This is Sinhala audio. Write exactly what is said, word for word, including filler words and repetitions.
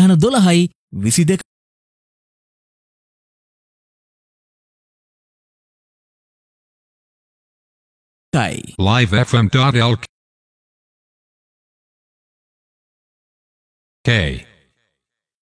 යන දොළහයි විසි දෙක live f m dot l k